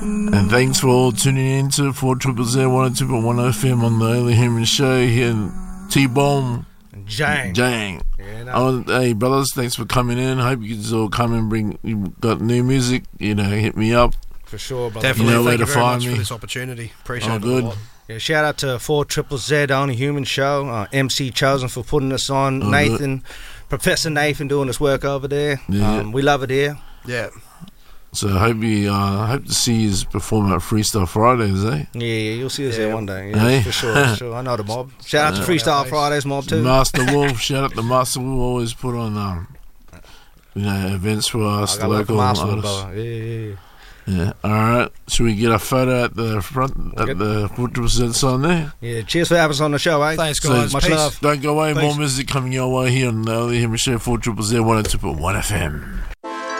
And thanks for all tuning in to 4ZZZ 102.1 FM on the Only Human Show here in T-Bomb. Jang. Yeah, no. Hey, brothers, thanks for coming in. Hope you can all come and bring, you got new music, hit me up. For sure, brother. Definitely. You know Thank where you to very find much me. for this opportunity. Appreciate it. Good. A lot. Yeah, shout out to 4ZZZ, Only Human Show. MC Chosen for putting us on. Nathan, Professor Nathan doing his work over there. Yeah. We love it here. Yeah. So hope to see you perform at Freestyle Fridays, eh? Yeah, you'll see us there one day. Yeah, Hey? for sure. I know the mob. Shout out to Freestyle Fridays mob too. Master Wolf, shout out to Master Wolf, always put on events for us, I got local Master artists. brother. Yeah. Yeah, alright. Should we get a photo at the front at the 4ZZZ sign there? Yeah, cheers for having us on the show, eh? Thanks, guys. Much Peace. love. Don't go away, Peace. more music coming your way here on the Only Human Show 4ZZZ 102.1 FM.